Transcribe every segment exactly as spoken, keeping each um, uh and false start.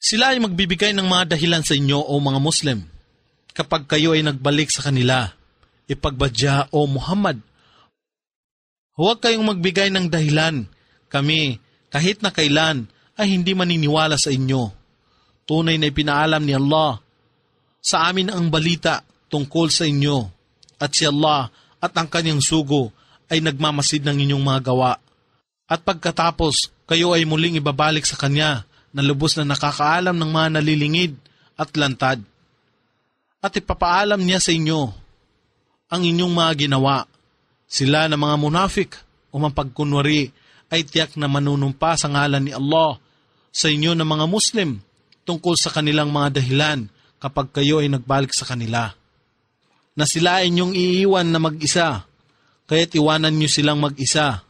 Sila ay magbibigay ng mga dahilan sa inyo o mga Muslim. Kapag kayo ay nagbalik sa kanila, ipagbadya o Muhammad, huwag kayong magbigay ng dahilan. Kami, kahit na kailan, ay hindi maniniwala sa inyo. Tunay na ipinaalam ni Allah sa amin ang balita tungkol sa inyo, at si Allah at ang kanyang sugo ay nagmamasid ng inyong mga gawa. At pagkatapos, kayo ay muling ibabalik sa Kanya na lubos na nakakaalam ng mga nalilingid at lantad. At ipapaalam niya sa inyo ang inyong mga ginawa. Sila na mga munafik o mapagkunwari ay tiyak na manunumpa sa ngalan ni Allah sa inyo na mga Muslim tungkol sa kanilang mga dahilan kapag kayo ay nagbalik sa kanila. Na sila ay inyong iiwan na mag-isa, kaya't iwanan niyo silang mag-isa.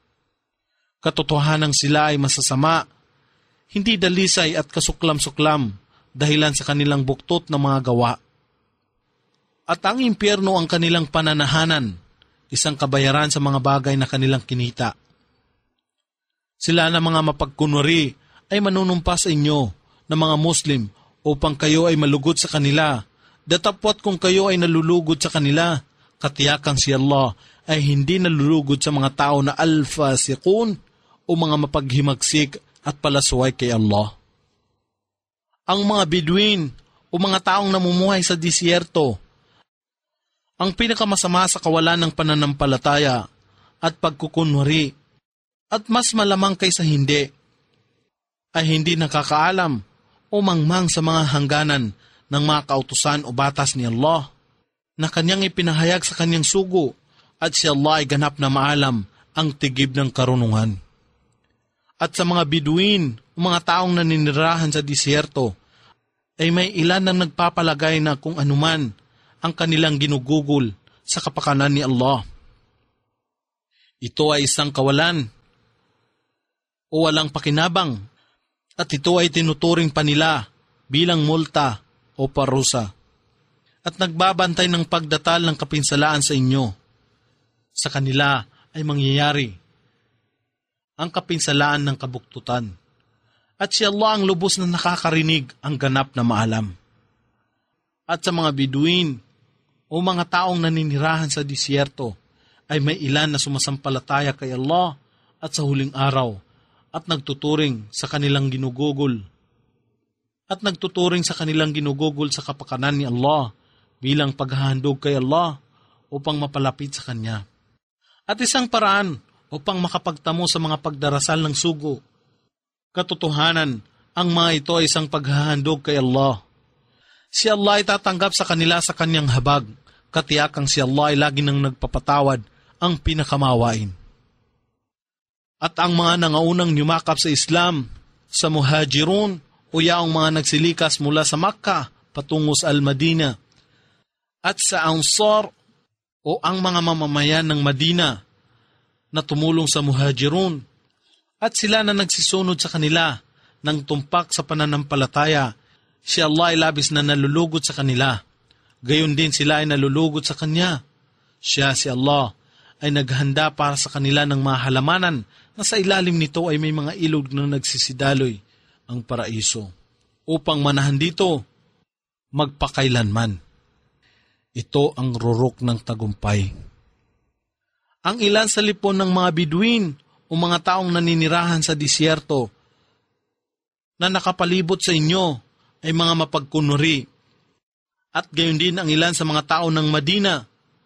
Katotohanan sila ay masasama, hindi dalisay at kasuklam-suklam dahilan sa kanilang buktot na mga gawa. At ang impyerno ang kanilang pananahanan, isang kabayaran sa mga bagay na kanilang kinita. Sila na mga mapagkunwari ay manunumpa sa inyo na mga Muslim upang kayo ay malugod sa kanila. Datapwat kung kayo ay nalulugod sa kanila, katiyakang si Allah ay hindi nalulugod sa mga tao na al-fasiqun o mga mapaghimagsik at palasway kay Allah. Ang mga Bedouin o mga taong namumuhay sa disyerto, ang pinakamasama sa kawalan ng pananampalataya at pagkukunwari, at mas malamang kaysa hindi, ay hindi nakakaalam o mangmang sa mga hangganan ng mga kautusan o batas ni Allah na kanyang ipinahayag sa kanyang sugo, at si Allah ay ganap na maalam ang tigib ng karunungan. At sa mga Bedouin o mga taong naninirahan sa disyerto, ay may ilan na nagpapalagay na kung anuman ang kanilang ginugugol sa kapakanan ni Allah. Ito ay isang kawalan o walang pakinabang, at ito ay tinuturing pa nila bilang multa o parusa, at nagbabantay ng pagdatal ng kapinsalaan sa inyo. Sa kanila ay mangyayari ang kapinsalaan ng kabuktutan, at si Allah ang lubos na nakakarinig ang ganap na maalam. At sa mga Bedouin o mga taong naninirahan sa disyerto, ay may ilan na sumasampalataya kay Allah at sa huling araw, at nagtuturing sa kanilang ginugugol, at nagtuturing sa kanilang ginugugol sa kapakanan ni Allah bilang paghahandog kay Allah upang mapalapit sa Kanya. At isang paraan upang makapagtamo sa mga pagdarasal ng sugo. Katotohanan, ang mga ito ay isang paghahandog kay Allah. Si Allah ay tatanggap sa kanila sa kanyang habag, katiyakang si Allah ay lagi nang nagpapatawad, ang pinakamawain. At ang mga nangaunang yumakap sa Islam, sa Muhajirun o yaong mga nagsilikas mula sa Makkah patungo sa Al-Madina, at sa Ansar o ang mga mamamayan ng Madina na tumulong sa Muhajirun, at sila na nagsisunod sa kanila ng tumpak sa pananampalataya, si Allah ay labis na nalulugod sa kanila. Gayon din sila ay nalulugod sa Kanya. Siya, si Allah, ay naghanda para sa kanila ng mga halamanan na sa ilalim nito ay may mga ilog na nagsisidaloy, ang paraiso, upang manahan dito magpakailanman. Ito ang rurok ng tagumpay. Ang ilan sa lipon ng mga Bedouin o mga taong naninirahan sa disyerto na nakapalibot sa inyo ay mga mapagkunwari, at gayon din ang ilan sa mga tao ng Madina.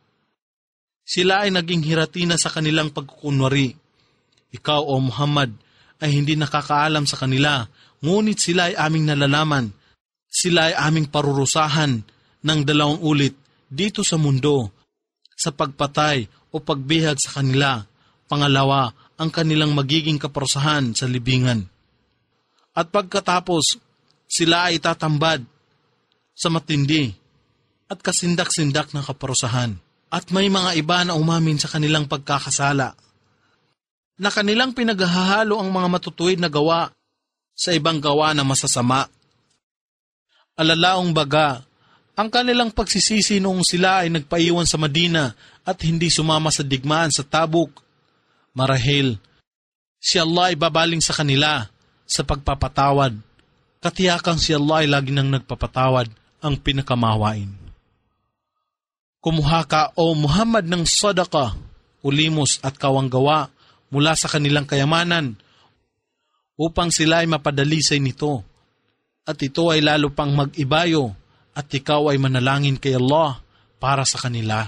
Sila ay naging hiratina sa kanilang pagkukunwari. Ikaw, o Muhammad, ay hindi nakakaalam sa kanila, ngunit sila ay aming nalalaman. Sila ay aming parurusahan ng dalawang ulit dito sa mundo, sa pagpatay o pagbihag sa kanila. Pangalawa, ang kanilang magiging kaparusahan sa libingan. At pagkatapos, sila ay tatambad sa matindi at kasindak-sindak na kaparusahan. At may mga iba na umamin sa kanilang pagkakasala, na kanilang pinaghahalo ang mga matutuwid na gawa sa ibang gawa na masasama. Alalaong baga, ang kanilang pagsisisi noong sila ay nagpaiwan sa Madina at hindi sumama sa digmaan sa Tabuk. Marahil, si Allah ay babaling sa kanila sa pagpapatawad Katiyakang si Allah ay lagi nang nagpapatawad, ang pinakamawain. Kumuha ka, O Muhammad, ng sadaka, ulimos at kawanggawa mula sa kanilang kayamanan upang sila ay mapadalisay nito. At ito ay lalo pang mag-ibayo at ikaw ay manalangin kay Allah para sa kanila.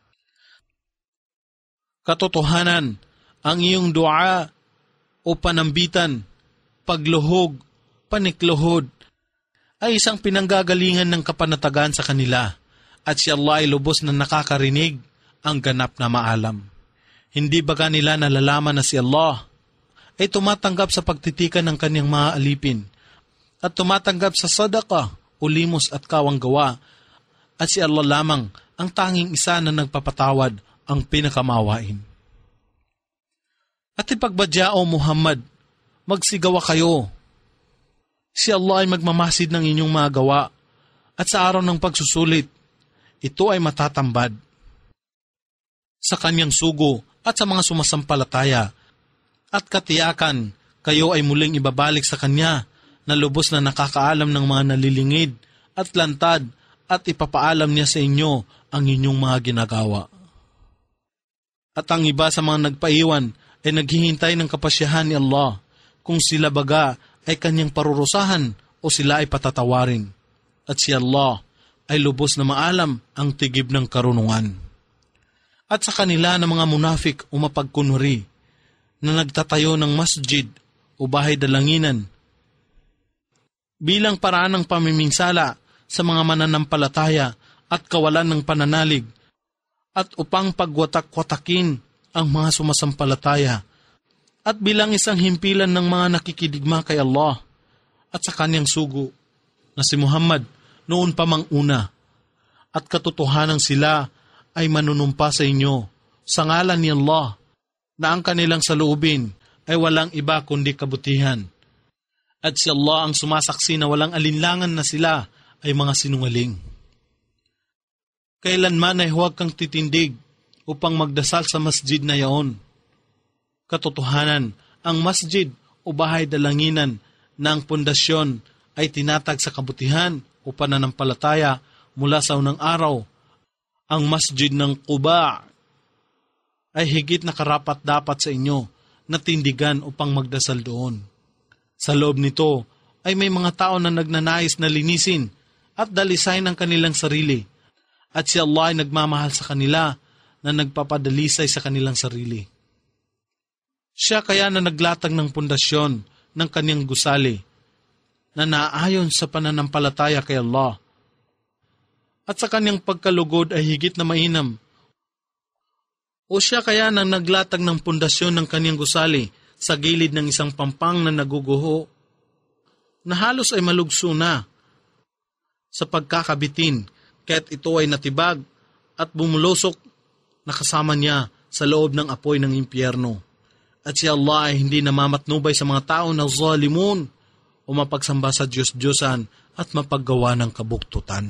Katotohanan, ang iyong dua o panambitan, pagluhog, panikluhod, ay isang pinanggagalingan ng kapanatagan sa kanila at si Allah ay lubos na nakakarinig ang ganap na maalam. Hindi baga nila nalalaman na si Allah ay tumatanggap sa pagtitikan ng kanyang mga alipin at tumatanggap sa sadaka, ulimos at kawanggawa at si Allah lamang ang tanging isa na nagpapatawad, ang pinakamawain. At ipagbadya, O Muhammad, magsigawa kayo. Si Allah ay magmamasid ng inyong mga gawa at sa araw ng pagsusulit, ito ay matatambad. Sa kanyang sugo at sa mga sumasampalataya at katiyakan, kayo ay muling ibabalik sa kanya na lubos na nakakaalam ng mga nalilingid at lantad at ipapaalam niya sa inyo ang inyong mga ginagawa. At ang iba sa mga nagpaiwan ay naghihintay ng kapasyahan ni Allah kung sila baga ay kanyang parurusahan o sila ay patatawarin. At si Allah ay lubos na maalam ang tigib ng karunungan. At sa kanila ng mga munafik o mapagkunwari na nagtatayo ng masjid o bahay dalanginan bilang paraan ng pamiminsala sa mga mananampalataya at kawalan ng pananalig at upang pagwatak-watakin ang mga sumasampalataya at bilang isang himpilan ng mga nakikidigma kay Allah at sa kanyang sugo na si Muhammad noon pa mang una at katotohanan sila ay manunumpa sa inyo sa ngalan ni Allah na ang kanilang saloobin ay walang iba kundi kabutihan at si Allah ang sumasaksi na walang alinlangan na sila ay mga sinungaling. Kailanman ay huwag kang titindig upang magdasal sa masjid na yaon. Katotohanan, ang masjid o bahay dalanginan na ang pundasyon ay tinatag sa kabutihan o pananampalataya mula sa unang araw. Ang masjid ng Quba ay higit na karapat dapat sa inyo na tindigan upang magdasal doon. Sa loob nito ay may mga tao na nagnanais na linisin at dalisain ang kanilang sarili. At si Allah ay nagmamahal sa kanila na nagpapadalisay sa kanilang sarili. Siya kaya na naglatag ng pundasyon ng kanyang gusali na naayon sa pananampalataya kay Allah. At sa kanyang pagkalugod ay higit na mainam. O siya kaya na naglatag ng pundasyon ng kanyang gusali sa gilid ng isang pampang na naguguho na halos ay malugso na sa pagkakabitin kaya't ito ay natibag at bumulusok na kasama niya sa loob ng apoy ng impyerno. At si Allah ay hindi namamatnubay sa mga tao na zalimun o mapagsamba sa Diyos-Diyosan at mapaggawa ng kabuktutan.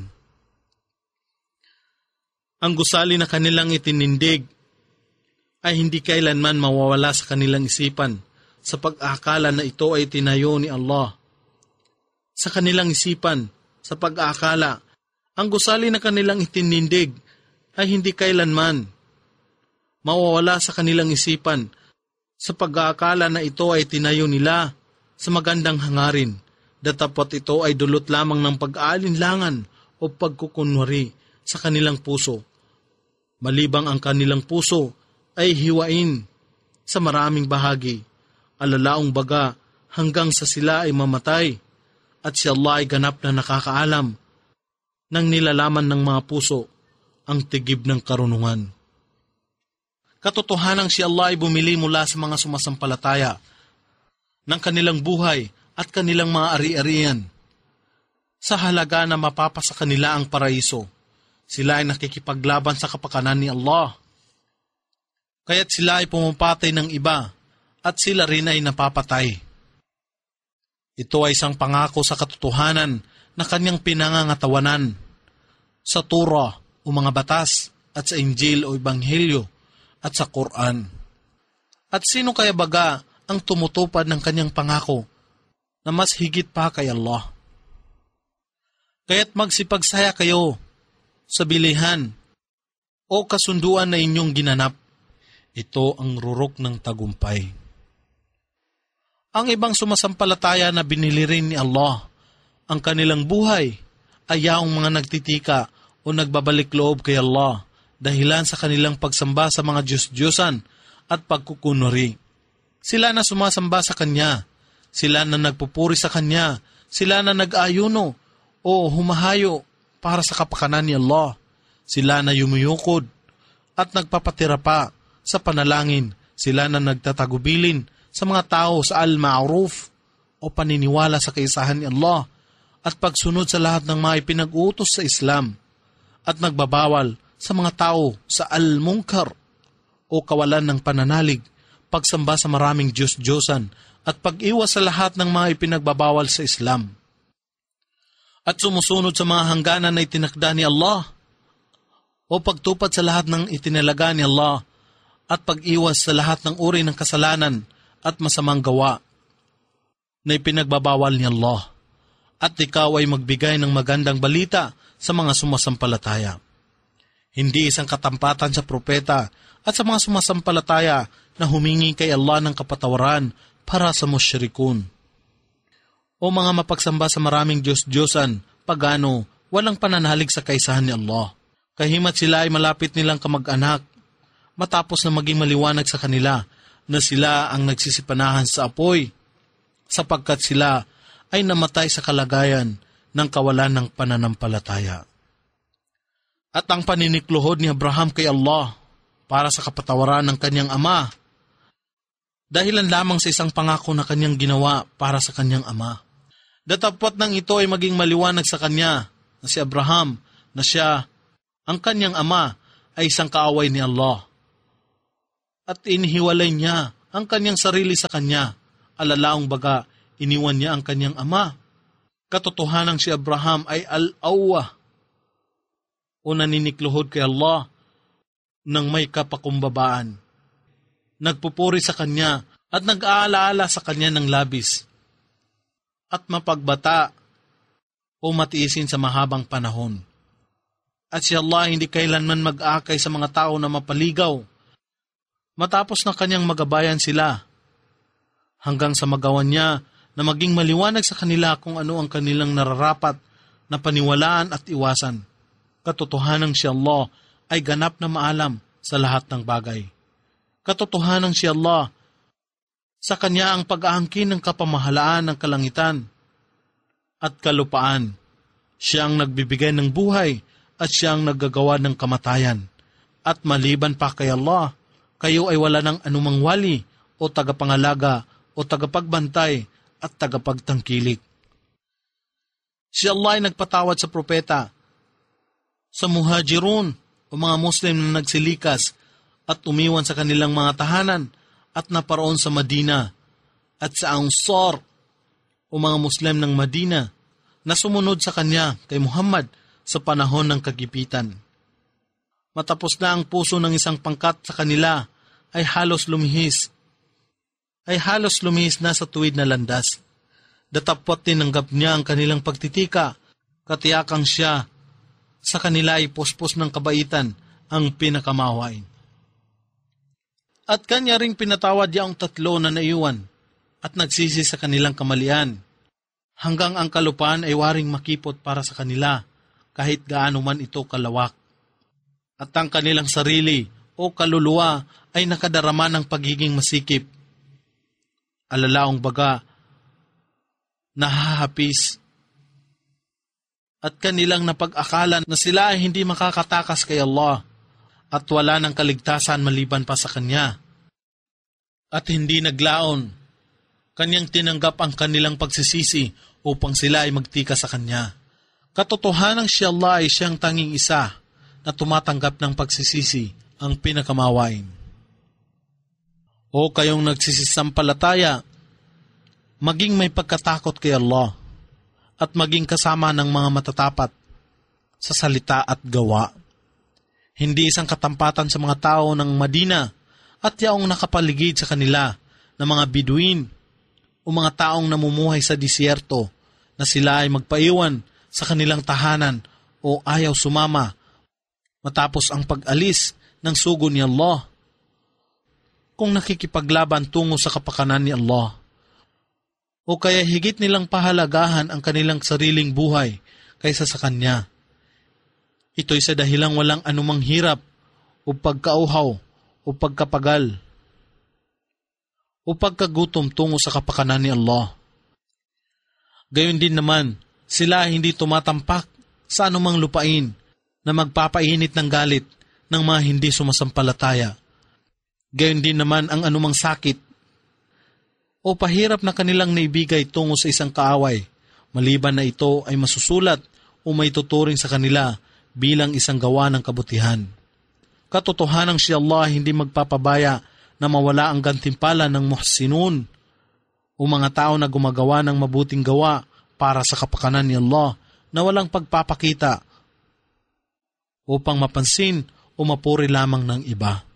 Ang gusali na kanilang itinindig ay hindi kailanman mawawala sa kanilang isipan sa pag-aakala na ito ay tinayo ni Allah. Sa kanilang isipan, sa pag-aakala, ang gusali na kanilang itinindig ay hindi kailanman mawawala sa kanilang isipan sa pag-aakala na ito ay tinayo nila sa magandang hangarin, datapot ito ay dulot lamang ng pag-aalinlangan o pagkukunwari sa kanilang puso. Malibang ang kanilang puso ay hiwain sa maraming bahagi, alalaong baga hanggang sa sila ay mamatay, at si Allah ay ganap na nakakaalam nang nilalaman ng mga puso ang tigib ng karunungan. Katotohanang si Allah ay bumili mula sa mga sumasampalataya ng kanilang buhay at kanilang mga ari-arian sa halaga na mapapasa kanila ang paraiso. Sila ay nakikipaglaban sa kapakanan ni Allah. Kaya't sila ay pumapatay ng iba at sila rin ay napapatay. Ito ay isang pangako sa katotohanan na kanyang pinangangatawanan sa Torah o mga batas at sa Injil o Ebanghelyo at sa Quran. At sino kaya baga ang tumutupad ng kanyang pangako na mas higit pa kay Allah. Kaya't magsipagsaya kayo sa bilihan o kasunduan na inyong ginanap. Ito ang rurok ng tagumpay. Ang ibang sumasampalataya na binili rin ni Allah ang kanilang buhay ay yaong mga nagtitika o nagbabalik loob kay Allah dahilan sa kanilang pagsamba sa mga Diyos-Diyosan at pagkukunuri. Sila na sumasamba sa Kanya, sila na nagpupuri sa Kanya, sila na nag-ayuno o humahayo para sa kapakanan ni Allah, sila na yumuyukod at nagpapatira pa sa panalangin, sila na nagtatagubilin sa mga tao sa al-ma'ruf o paniniwala sa kaisahan ni Allah at pagsunod sa lahat ng mga ipinag-utos sa Islam at nagbabawal sa mga tao sa al-munkar o kawalan ng pananalig, pagsamba sa maraming Diyos-Diyosan at pag-iwas sa lahat ng mga ipinagbabawal sa Islam. At sumusunod sa mga hangganan na itinakda ni Allah o pagtupad sa lahat ng itinalaga ni Allah at pag-iwas sa lahat ng uri ng kasalanan at masamang gawa na ipinagbabawal ni Allah. At ikaw ay magbigay ng magandang balita sa mga sumasampalataya. Hindi isang katampatan sa propeta at sa mga sumasampalataya na humingi kay Allah ng kapatawaran para sa musyrikun. O mga mapagsamba sa maraming Diyos-Diyosan, pagano, walang pananalig sa kaisahan ni Allah. Kahimat sila ay malapit nilang kamag-anak, matapos na maging maliwanag sa kanila na sila ang nagsisipanahan sa apoy, sapagkat sila ay namatay sa kalagayan ng kawalan ng pananampalataya. At ang paninikluhod ni Abraham kay Allah para sa kapatawaran ng kanyang ama, dahilan lamang sa isang pangako na kanyang ginawa para sa kanyang ama. Datapwat nang ito ay maging maliwanag sa kanya na si Abraham na siya, ang kanyang ama, ay isang kaaway ni Allah. At inihiwalay niya ang kanyang sarili sa kanya, alalaong baga iniwan niya ang kanyang ama. Katotohanang si Abraham ay al-awwa o naninikluhod kay Allah ng may kapakumbabaan. Nagpupuri sa kanya at nag-aalaala sa kanya ng labis at mapagbata o matiisin sa mahabang panahon. At si Allah hindi kailanman mag-akay sa mga tao na mapaligaw matapos na kanyang magabayan sila hanggang sa magawan niya na maging maliwanag sa kanila kung ano ang kanilang nararapat na paniwalaan at iwasan. Katotohanang si Allah ay ganap na maalam sa lahat ng bagay. Katotohanang si Allah, sa Kanya ang pag-aangkin ng kapamahalaan ng kalangitan at kalupaan. Siya ang nagbibigay ng buhay at siya ang naggagawa ng kamatayan. At maliban pa kay Allah, kayo ay wala ng anumang wali o tagapangalaga o tagapagbantay at tagapagtangkilik. Si Allah ay nagpatawad sa propeta, sa muhajirun o mga Muslim na nagsilikas at umiwan sa kanilang mga tahanan at naparoon sa Madina, at sa Ansar o mga Muslim ng Madina na sumunod sa kanya kay Muhammad sa panahon ng kagipitan. Matapos na ang puso ng isang pangkat sa kanila ay halos lumihis, ay halos lumihis na sa tuwid na landas. Datapwat tinanggap niya ang kanilang pagtitika, katiyakang siya sa kanila ay puspos ng kabaitan ang pinakamawain. At kanya ring pinatawad niya ang tatlo na naiwan at nagsisi sa kanilang kamalian, hanggang ang kalupaan ay waring makipot para sa kanila kahit gaano man ito kalawak. At ang kanilang sarili o kaluluwa ay nakadarama ng pagiging masikip. Alalaong baga, nahahapis. At kanilang napag-akalan na sila ay hindi makakatakas kay Allah at wala ng kaligtasan maliban pa sa Kanya. At hindi naglaon, Kanyang tinanggap ang kanilang pagsisisi upang sila ay magtika sa Kanya. Katotohanang si Allah ay siyang tanging isa na tumatanggap ng pagsisisi, ang pinakamawain. O kayong nagsisisampalataya, maging may pagkatakot kay Allah at maging kasama ng mga matatapat sa salita at gawa. Hindi isang katampatan sa mga tao ng Madina at yaong nakapaligid sa kanila na mga Biduin o mga taong namumuhay sa disyerto na sila ay magpaiwan sa kanilang tahanan o ayaw sumama matapos ang pag-alis ng sugo ni Allah, kung nakikipaglaban tungo sa kapakanan ni Allah, o kaya higit nilang pahalagahan ang kanilang sariling buhay kaysa sa Kanya. Ito'y sa dahilang walang anumang hirap o pagkauhaw o pagkapagal o pagkagutom tungo sa kapakanan ni Allah. Gayon din naman, sila hindi tumatampak sa anumang lupain na magpapainit ng galit ng mga hindi sumasampalataya. Gayon din naman ang anumang sakit o pahirap na kanilang naibigay tungo sa isang kaaway, maliban na ito ay masusulat o may tuturing sa kanila bilang isang gawa ng kabutihan. Katotohanang si Allah hindi magpapabaya na mawala ang gantimpala ng muhsinun o mga tao na gumagawa ng mabuting gawa para sa kapakanan ni Allah na walang pagpapakita upang mapansin o mapuri lamang ng iba.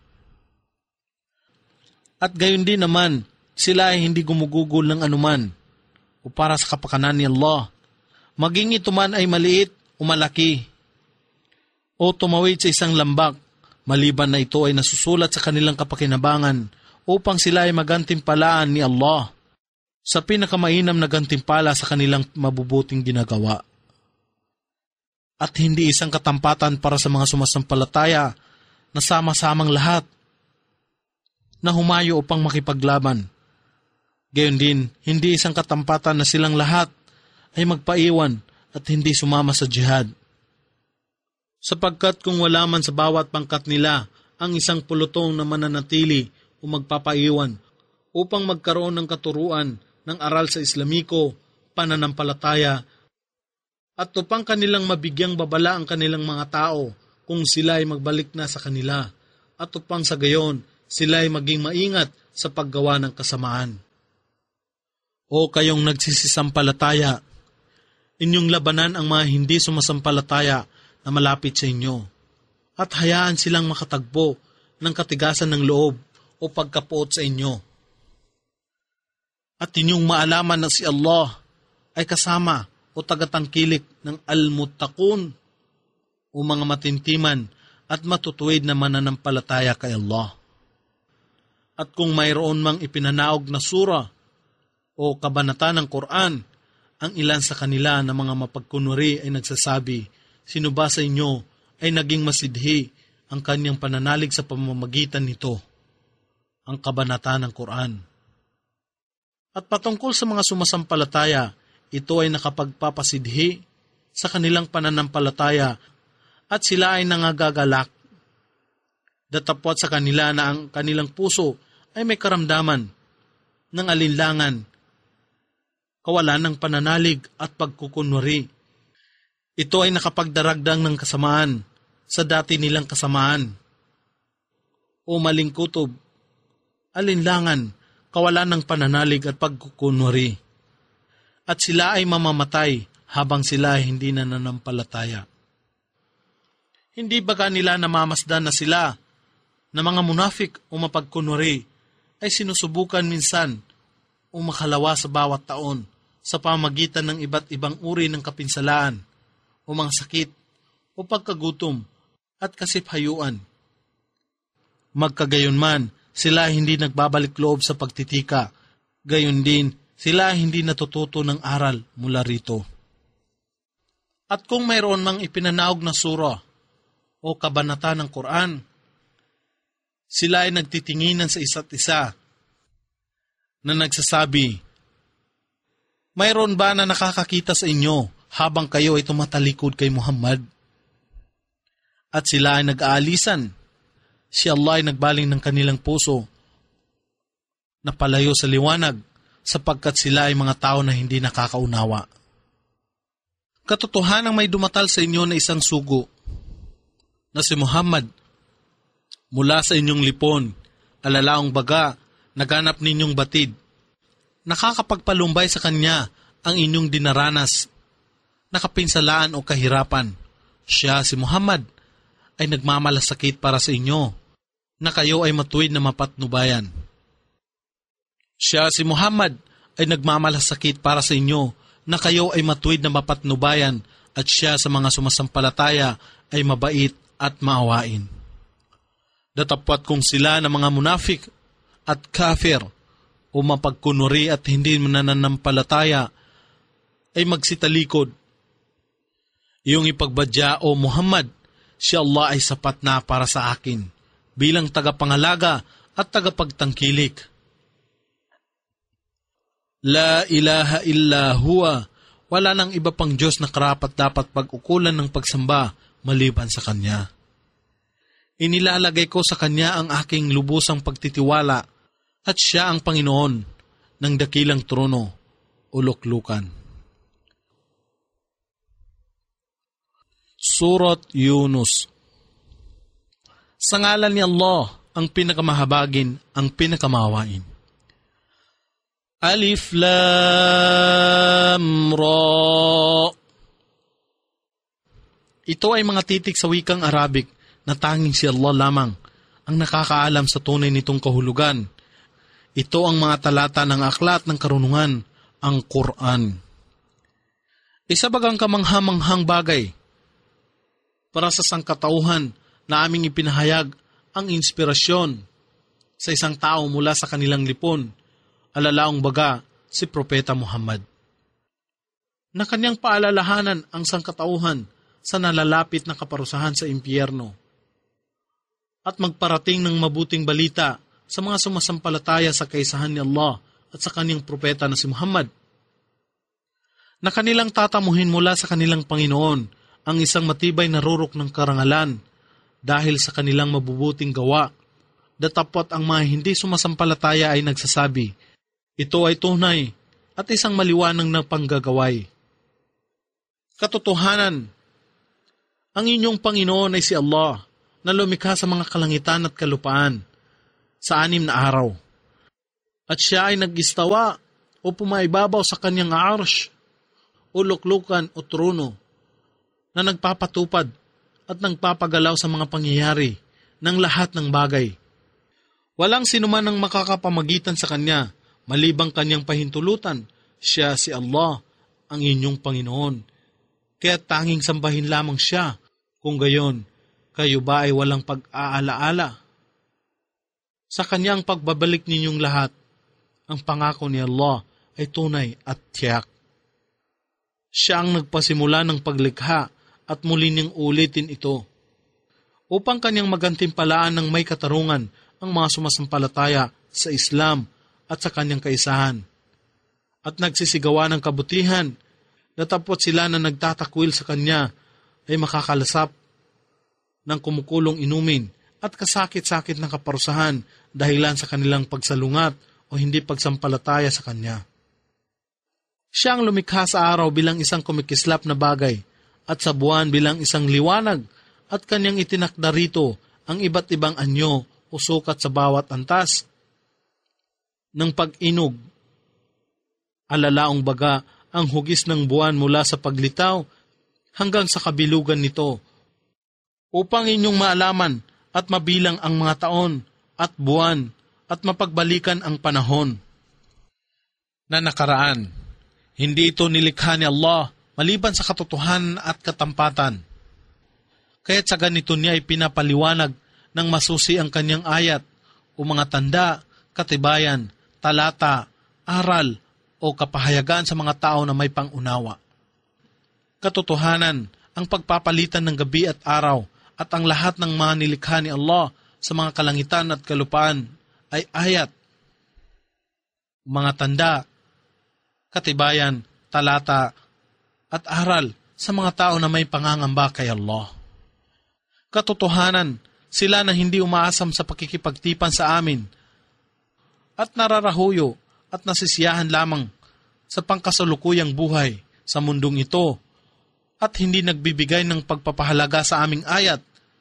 At gayon din naman, sila ay hindi gumugugol ng anuman o para sa kapakanan ni Allah, maging ito man ay maliit o malaki o tumawid sa isang lambak, maliban na ito ay nasusulat sa kanilang kapakinabangan upang sila ay magantimpalaan ni Allah sa pinakamainam na gantimpala sa kanilang mabubuting ginagawa. At hindi isang katampatan para sa mga sumasampalataya na sama-samang lahat na humayo upang makipaglaban. Gayon din, hindi isang katampatan na silang lahat ay magpaiwan at hindi sumama sa jihad. Sapagkat kung wala man sa bawat pangkat nila ang isang pulutong na mananatili o magpapaiwan upang magkaroon ng katuruan ng aral sa Islamiko, pananampalataya, at upang kanilang mabigyang babala ang kanilang mga tao kung sila ay magbalik na sa kanila, at upang sa gayon sila ay maging maingat sa paggawa ng kasamaan. O kayong nagsisisampalataya, inyong labanan ang mga hindi sumasampalataya na malapit sa inyo, at hayaan silang makatagpo ng katigasan ng loob o pagkapuot sa inyo. At inyong maalaman na si Allah ay kasama o tagatangkilik ng al-muttaqun o mga matintiman at matutuwid na mananampalataya kay Allah. At kung mayroon mang ipinanaog na sura o kabanata ng Quran, ang ilan sa kanila na mga mapagkunwari ay nagsasabi, sino ba sa inyo ay naging masidhi ang kanyang pananalig sa pamamagitan nito, ang kabanata ng Quran. At patungkol sa mga sumasampalataya, ito ay nakapagpapasidhi sa kanilang pananampalataya at sila ay nangagagalak. Datapwat sa kanila na ang kanilang puso ay may karamdaman ng alinlangan, kawalan ng pananalig at pagkukunwari. Ito ay nakapagdaragdang ng kasamaan sa dati nilang kasamaan o maling kutob, alinlangan, kawalan ng pananalig at pagkukunwari. At sila ay mamamatay habang sila ay hindi nananampalataya. Hindi baga nila namamasdan na sila na mga munafik o mapagkunwari ay sinusubukan minsan o makalawa sa bawat taon sa pamagitan ng iba't ibang uri ng kapinsalaan o mga sakit o pagkagutom at kasiphayuan. Magkagayon man, sila hindi nagbabalik loob sa pagtitika, gayon din sila hindi natututo ng aral mula rito. At kung mayroon mang ipinanaog na sura o kabanata ng Quran, sila ay nagtitinginan sa isa't isa na nagsasabi, mayroon ba na nakakakita sa inyo habang kayo ay tumatalikod kay Muhammad? At sila ay nag-aalisan. Si Allah ay nagbaling ng kanilang puso na palayo sa liwanag sapagkat sila ay mga tao na hindi nakakaunawa. Katotohanang may dumatal sa inyo na isang sugo na si Muhammad. Mula sa inyong lipon, alalaong baga, naganap ninyong batid. Nakakapagpalumbay sa kanya ang inyong dinaranas, nakapinsalaan o kahirapan. Siya, si Muhammad, ay nagmamalasakit para sa inyo, na kayo ay matuwid na mapatnubayan. Siya, si Muhammad, ay nagmamalasakit para sa inyo na kayo ay matuwid na mapatnubayan at siya sa mga sumasampalataya ay mabait at maawain. Datapwat kung sila na mga munafik at kafir o mapagkunuri at hindi mananampalataya ay magsitalikod. Iyong ipagbadya o Muhammad, si Allah ay sapat na para sa akin bilang tagapangalaga at tagapagtangkilik. La ilaha illa huwa, wala nang iba pang Diyos na karapat dapat pag-ukulan ng pagsamba maliban sa Kanya. Inilalagay ko sa Kanya ang aking lubusang pagtitiwala at Siya ang Panginoon ng dakilang trono o luklukan. Surat Yunus. Sa ngalan ni Allah, ang pinakamahabagin, ang pinakamawain. Alif Lam Ra. Ito ay mga titik sa wikang Arabic na tanging si Allah lamang ang nakakaalam sa tunay nitong kahulugan. Ito ang mga talata ng aklat ng karunungan, ang Quran. Isa bagang kamanghamanghang bagay para sa sangkatauhan na aming ipinahayag ang inspirasyon sa isang tao mula sa kanilang lipon, alalaong baga si Propeta Muhammad, na kanyang paalalahanan ang sangkatauhan sa nalalapit na kaparusahan sa impyerno at magparating ng mabuting balita sa mga sumasampalataya sa kaisahan ni Allah at sa kanyang propeta na si Muhammad, na kanilang tatamuhin mula sa kanilang Panginoon ang isang matibay na rurok ng karangalan dahil sa kanilang mabubuting gawa. Datapot ang mga hindi sumasampalataya ay nagsasabi, ito ay tunay at isang maliwanag na panggagaway. Katotohanan, ang inyong Panginoon ay si Allah na lumikha sa mga kalangitan at kalupaan sa anim na araw. At siya ay nag-istawa o pumaibabaw sa kanyang arsh o luklukan o trono na nagpapatupad at nagpapagalaw sa mga pangyayari ng lahat ng bagay. Walang sinuman ang makakapamagitan sa kanya malibang kanyang pahintulutan. Siya si Allah, ang inyong Panginoon. Kaya tanging sambahin lamang siya. Kung gayon, kayo ba ay walang pag-aalaala? Sa kanyang pagbabalik ninyong lahat, ang pangako ni Allah ay tunay at tiyak. Siya ang nagpasimula ng paglikha at muli niyang ulitin ito upang kanyang magantimpalaan ng may katarungan ang mga sumasampalataya sa Islam at sa kanyang kaisahan at nagsisigawa ng kabutihan. Natapot sila na nagtatakwil sa kanya ay makakalasap ng kumukulong inumin at kasakit-sakit na kaparusahan dahilan sa kanilang pagsalungat o hindi pagsampalataya sa kanya. Siya ang lumikha sa araw bilang isang kumikislap na bagay at sa buwan bilang isang liwanag at kanyang itinakda rito ang iba't ibang anyo o sukat sa bawat antas ng pag-inog. Alalaong baga ang hugis ng buwan mula sa paglitaw hanggang sa kabilugan nito upang inyong maalaman at mabilang ang mga taon at buwan at mapagbalikan ang panahon na nakaraan. Hindi ito nilikha ni Allah maliban sa katotohanan at katampatan. Kaya't sa ganito niya ay pinapaliwanag ng masusi ang kanyang ayat o mga tanda, katibayan, talata, aral o kapahayagan sa mga tao na may pangunawa. Katotohanan, ang pagpapalitan ng gabi at araw at ang lahat ng mga nilikha ni Allah sa mga kalangitan at kalupaan ay ayat, mga tanda, katibayan, talata, at aral sa mga tao na may pangangamba kay Allah. Katotohanan, sila na hindi umaasam sa pakikipagtipan sa amin at nararahuyo at nasisiyahan lamang sa pangkasalukuyang buhay sa mundong ito at hindi nagbibigay ng pagpapahalaga sa aming ayat,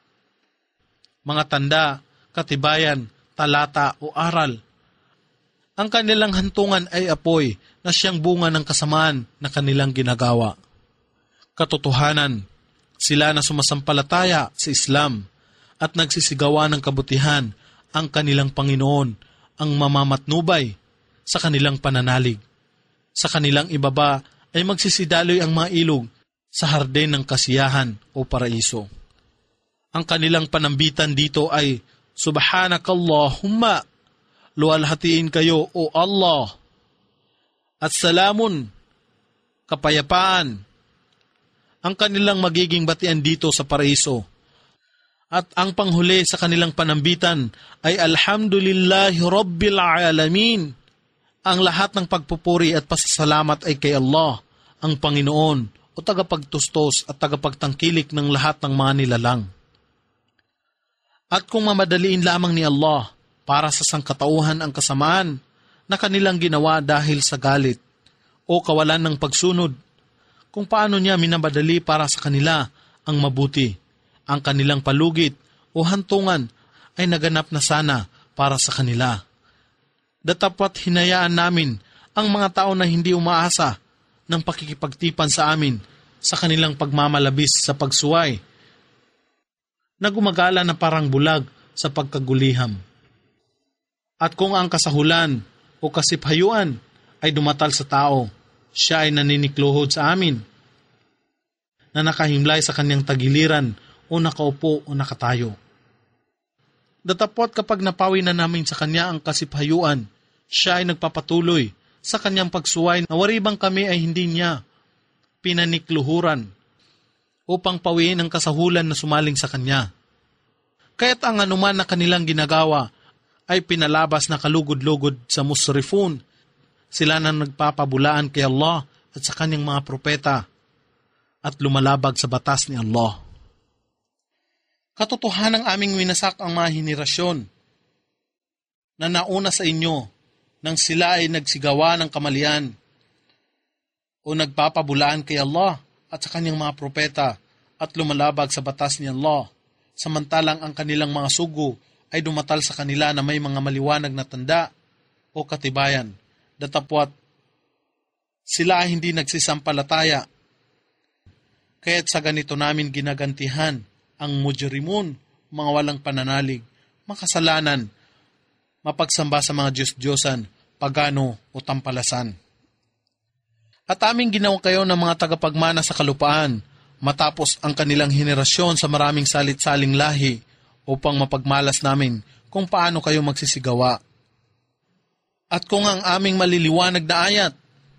mga tanda, katibayan, talata o aral. Ang kanilang hantungan ay apoy na siyang bunga ng kasamaan na kanilang ginagawa. Katotohanan, sila na sumasampalataya sa Islam at nagsisigawa ng kabutihan ang kanilang Panginoon ang mamamatnubay sa kanilang pananalig Sa kanilang ibaba ay magsisidaloy ang mga ilog sa hardin ng kasiyahan o paraiso. Ang kanilang panambitan dito ay, Subhanakallahumma, luwalhatiin kayo o Allah, at salamun, kapayapaan, ang kanilang magiging batian dito sa paraiso. At ang panghuli sa kanilang panambitan ay Alhamdulillahi Rabbil Alamin. Ang lahat ng pagpupuri at pasasalamat ay kay Allah, ang Panginoon o tagapagtustos at tagapagtangkilik ng lahat ng mga nilalang. At kung mamadaliin lamang ni Allah para sa sangkatauhan ang kasamaan na kanilang ginawa dahil sa galit o kawalan ng pagsunod, kung paano niya minamadali para sa kanila ang mabuti, ang kanilang palugit o hantungan ay naganap na sana para sa kanila. Datapwat hinayaan namin ang mga tao na hindi umaasa ng pakikipagtipan sa amin sa kanilang pagmamalabis sa pagsuway, na gumagala na parang bulag sa pagkaguliham. At kung ang kasahulan o kasiphayuan ay dumatal sa tao, siya ay naninikluhod sa amin, na nakahimlay sa kanyang tagiliran o nakaupo o nakatayo. Datapwat kapag napawi na namin sa kanya ang kasiphayuan, siya ay nagpapatuloy sa kanyang pagsuway na waribang kami ay hindi niya pinanikluhuran upang pawiin ang kasahulan na sumaling sa kanya. Kaya't ang anuman na kanilang ginagawa ay pinalabas na kalugod-lugod sa musrifun, sila na nagpapabulaan kay Allah at sa kanyang mga propeta at lumalabag sa batas ni Allah. Katotohanang aming winasak ang mga henerasyon na nauna sa inyo nang sila ay nagsigawa ng kamalian o nagpapabulaan kay Allah at sa kanyang mga propeta at lumalabag sa batas ni Allah, samantalang ang kanilang mga sugo ay dumatal sa kanila na may mga maliwanag na tanda o katibayan. Datapwat sila ay hindi nagsisampalataya. Kaya't sa ganito namin ginagantihan ang mujrimun, mga walang pananalig, makasalanan, mapagsamba sa mga Diyos-Diyosan, pagano o tampalasan. At aming ginawa kayo ng mga tagapagmana sa kalupaan, matapos ang kanilang henerasyon sa maraming salit-saling lahi, upang mapagmalas namin kung paano kayo magsisigawa. At kung ang aming maliliwanag na ayat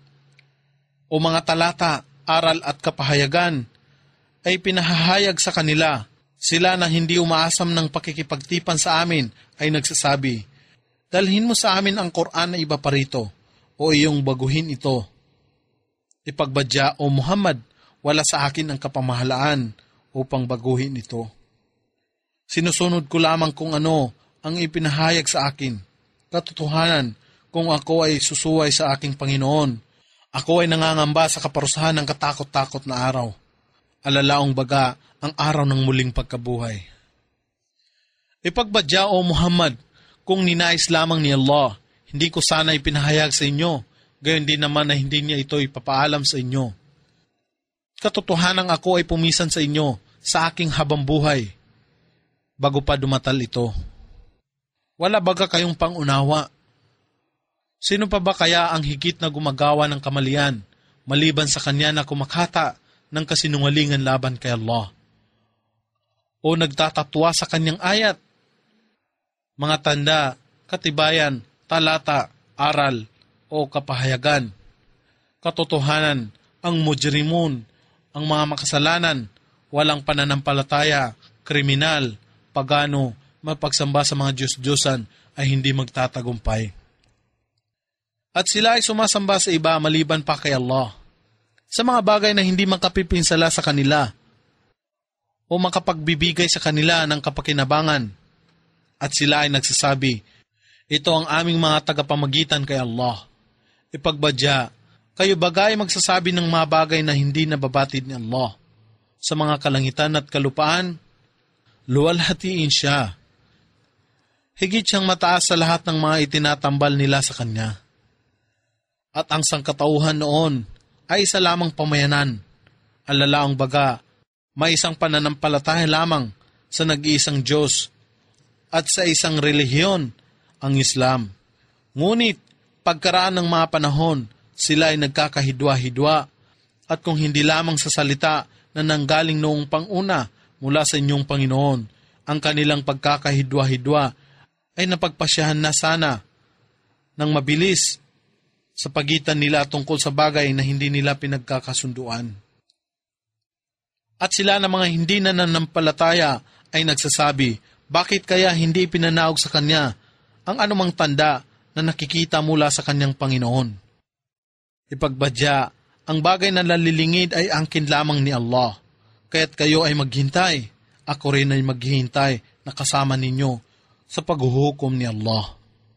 o mga talata, aral at kapahayagan ay pinahahayag sa kanila, sila na hindi umaasam ng pakikipagtipan sa amin ay nagsasabi, dalhin mo sa amin ang Quran na iba pa rito o iyong baguhin ito. Ipagbadya o Muhammad, wala sa akin ang kapamahalaan upang baguhin ito. Sinusunod ko lamang kung ano ang ipinahayag sa akin. Katotohanan, kung ako ay susuway sa aking Panginoon, ako ay nangangamba sa kaparusahan ng katakot-takot na araw. Alalaong baga ang araw ng muling pagkabuhay. Ipagbadya o Muhammad, kung ninais lamang ni Allah, hindi ko sana ipinahayag sa inyo, gayon din naman na hindi niya ito ipapaalam sa inyo. Katotohanan ako ay pumisan sa inyo sa aking habang buhay, bago pa dumatal ito. Wala baga kayong pangunawa? Sino pa ba kaya ang higit na gumagawa ng kamalian, maliban sa kanya na kumakata ng kasinungalingan laban kay Allah? O nagtatatwa sa kanyang ayat, mga tanda, katibayan, talata, aral, o kapahayagan? Katotohanan, ang mujrimun, ang mga makasalanan, walang pananampalataya, kriminal, pagano, mapagsamba sa mga Diyos-Diyosan ay hindi magtatagumpay. At sila ay sumasamba sa iba maliban pa kay Allah, sa mga bagay na hindi makapipinsala sa kanila o makapagbibigay sa kanila ng kapakinabangan. At sila ay nagsasabi, ito ang aming mga tagapamagitan kay Allah. Ipagbadya, kayo bagay magsasabi ng mga bagay na hindi nababatid ni Allah. Sa mga kalangitan at kalupaan, luwalhatiin siya. Higit siyang mataas sa lahat ng mga itinatambal nila sa kanya. At ang sangkatauhan noon ay isa lamang pamayanan. Ang lalaong baga, may isang pananampalataya lamang sa nag-iisang Diyos at sa isang relihiyon, ang Islam. Ngunit, pagkaraan ng mga panahon, sila ay nagkakahidwa-hidwa, at kung hindi lamang sa salita na nanggaling noong panguna mula sa inyong Panginoon, ang kanilang pagkakahidwa-hidwa ay napagpasyahan na sana ng mabilis sa pagitan nila tungkol sa bagay na hindi nila pinagkakasunduan. At sila na mga hindi nananampalataya ay nagsasabi, bakit kaya hindi pinanaog sa Kanya ang anumang tanda na nakikita mula sa Kanyang Panginoon? Ipagbadya, ang bagay na nalilingid ay angkin lamang ni Allah, kaya't kayo ay maghintay, ako rin ay maghihintay na kasama ninyo sa paghuhukom ni Allah.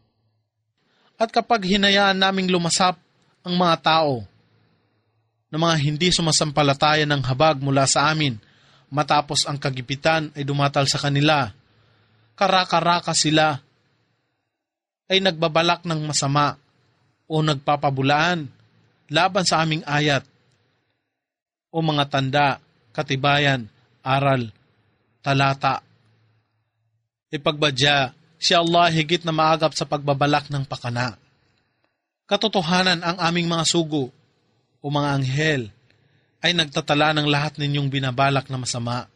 At kapag hinayaan naming lumasap ang mga tao na mga hindi sumasampalataya ng habag mula sa amin, matapos ang kagipitan ay dumatal sa kanila, karaka-raka sila ay nagbabalak ng masama o nagpapabulaan laban sa aming ayat o mga tanda, katibayan, aral, talata. Ipagbadya, si Allah higit na maagap sa pagbabalak ng pakana. Katotohanan, ang aming mga sugo o mga anghel ay nagtatala ng lahat ninyong binabalak na masama.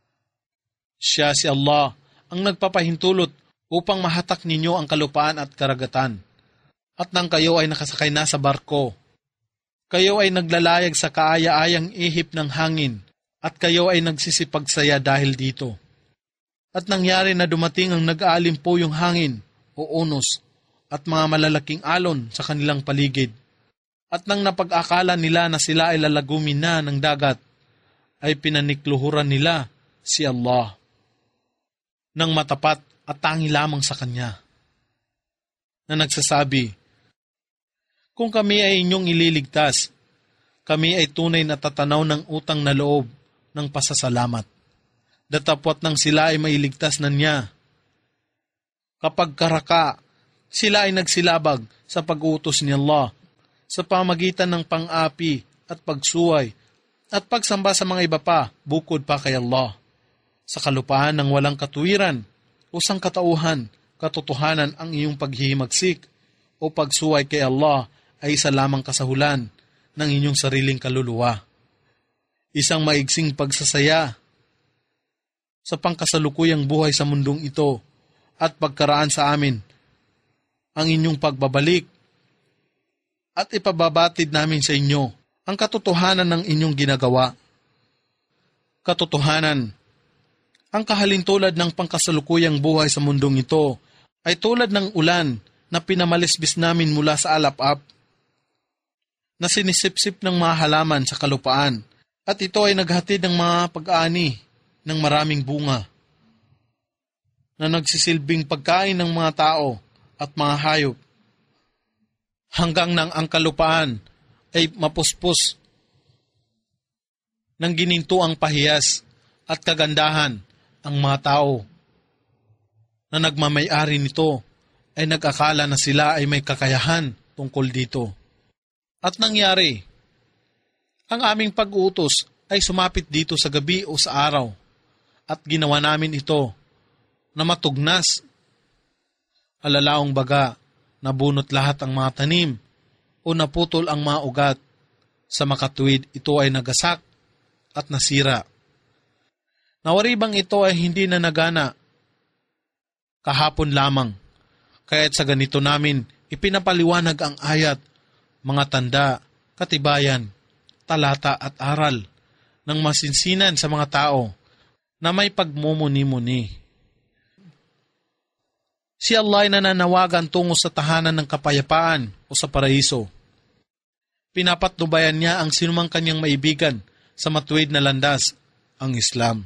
Siya si Allah ang nagpapahintulot upang mahatak ninyo ang kalupaan at karagatan. At nang kayo ay nakasakay na sa barko, kayo ay naglalayag sa kaaya-ayang ihip ng hangin at kayo ay nagsisipagsaya dahil dito. At nangyari na dumating ang nag-aalimpo yung hangin o unos at mga malalaking alon sa kanilang paligid. At nang napag-akala nila na sila ay lalagumin na ng dagat, ay pinanikluhuran nila si Allah ng matapat at tangi lamang sa Kanya, na nagsasabi, kung kami ay inyong ililigtas, kami ay tunay na tatanaw ng utang na loob ng pasasalamat. Datapwat nang sila ay mailigtas na niya. Kapag karaka, sila ay nagsilabag sa pag-utos ni Allah sa pamagitan ng pang-api at pagsuway at pagsamba sa mga iba pa bukod pa kay Allah. Sa kalupaan ng walang katuwiran o sangkatauhan, katotohanan ang iyong paghihimagsik o pagsuway kay Allah ay isa lamang kasahulan ng inyong sariling kaluluwa. Isang maigsing pagsasaya sa pangkasalukuyang buhay sa mundong ito at pagkaraan sa amin ang inyong pagbabalik at ipababatid namin sa inyo ang katotohanan ng inyong ginagawa. Katotohanan, ang kahalintulad ng pangkasalukuyang buhay sa mundong ito ay tulad ng ulan na pinamalisbis namin mula sa alap-ap na sinisipsip ng mga halaman sa kalupaan at ito ay naghatid ng mga pag-aani ng maraming bunga na nagsisilbing pagkain ng mga tao at mga hayop hanggang nang ang kalupaan ay mapuspos ng ginintuang pahiyas at kagandahan. Ang mga tao na nagmamay-ari nito ay nag-akala na sila ay may kakayahan tungkol dito. At nangyari, ang aming pag-utos ay sumapit dito sa gabi o sa araw at ginawa namin ito na matugnas. Alalaong baga, nabunot lahat ang mga tanim o naputol ang mga ugat. Sa makatuwid, ito ay nagasak at nasira. Nawaribang ito ay hindi na nagana kahapon lamang, kaya't sa ganito namin ipinapaliwanag ang ayat, mga tanda, katibayan, talata at aral ng masinsinan sa mga tao na may pagmumuni-muni. Si Allah ay nananawagan tungo sa tahanan ng kapayapaan o sa paraiso. Pinapatnubayan niya ang sinumang kanyang maibigan sa matuwid na landas, ang Islam.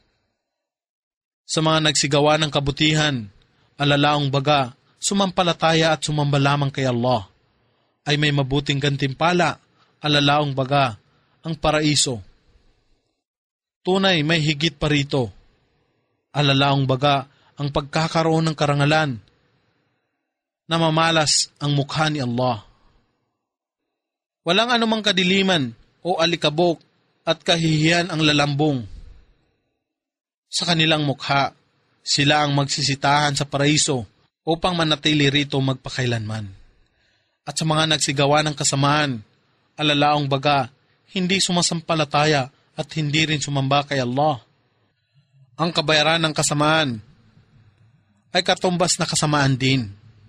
Sa mga nagsigawa ng kabutihan, alalaong baga, sumampalataya at sumamba lamang kay Allah, ay may mabuting gantimpala, alalaong baga, ang paraiso. Tunay may higit pa rito, alalaong baga, ang pagkakaroon ng karangalan na mamalas ang mukha ni Allah. Walang anumang kadiliman o alikabok at kahihiyan ang lalambong sa kanilang mukha. Sila ang magsisitahan sa paraiso upang manatili rito magpakailanman. at sa mga nagsigawa ng kasamaan, alalaong baga, hindi sumasampalataya at hindi rin sumamba kay Allah. Ang kabayaran ng kasamaan ay katumbas na kasamaan din.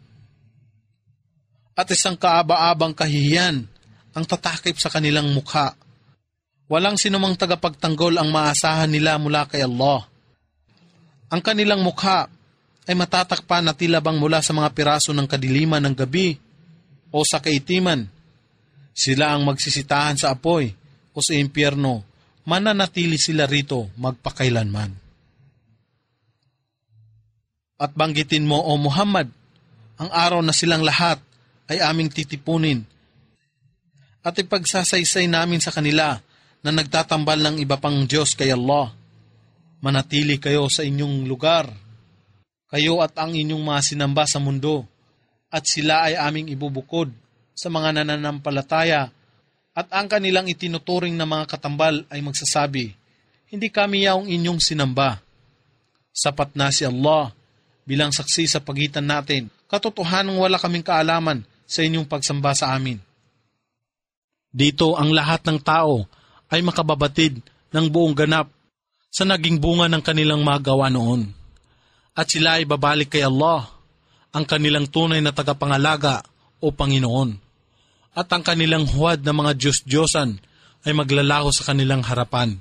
At isang kaaba-abang kahihiyan ang tatakip sa kanilang mukha. Walang sinumang tagapagtanggol ang maasahan nila mula kay Allah. Ang kanilang mukha ay matatakpan na tila bang mula sa mga piraso ng kadiliman ng gabi o sa kaitiman. Sila ang magsisitahan sa apoy o sa impyerno, mananatili sila rito magpakailanman. At banggitin mo, O Muhammad, ang araw na silang lahat ay aming titipunin at ipagsasaysay namin sa kanila na nagtatambal ng iba pang Diyos kay Allah. Manatili kayo sa inyong lugar, kayo at ang inyong mga sinamba sa mundo, at sila ay aming ibubukod sa mga nananampalataya, at ang kanilang itinuturing na mga katambal ay magsasabi, hindi kami yaong inyong sinamba. Sapat na si Allah bilang saksi sa pagitan natin, katotohanang wala kaming kaalaman sa inyong pagsamba sa amin. Dito ang lahat ng tao ay makababatid ng buong ganap sa naging bunga ng kanilang magawa noon. At sila ay babalik kay Allah, ang kanilang tunay na tagapangalaga o Panginoon. At ang kanilang huwad na mga Diyos-Diyosan ay maglalaho sa kanilang harapan.